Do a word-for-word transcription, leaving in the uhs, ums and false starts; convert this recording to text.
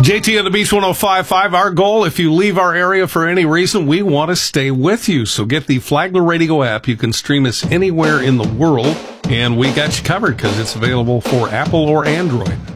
J T on the Beach one oh five point five. Our goal, if you leave our area for any reason, we want to stay with you. So get the Flagler Radio app. You can stream us anywhere in the world, and we got you covered because it's available for Apple or Android.